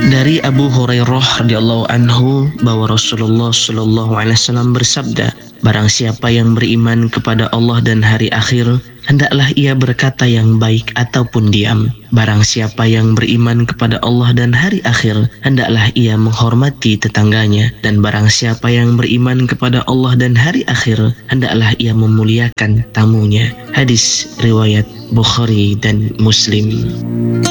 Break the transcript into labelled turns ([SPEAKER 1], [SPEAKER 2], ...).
[SPEAKER 1] Dari Abu Hurairah radhiyallahu anhu bahwa Rasulullah shallallahu alaihi wasallam bersabda, barang siapa yang beriman kepada Allah dan hari akhir, hendaklah ia berkata yang baik ataupun diam. Barang siapa yang beriman kepada Allah dan hari akhir, hendaklah ia menghormati tetangganya. Dan barang siapa yang beriman kepada Allah dan hari akhir, hendaklah ia memuliakan tamunya. Hadis riwayat Bukhari dan Muslim.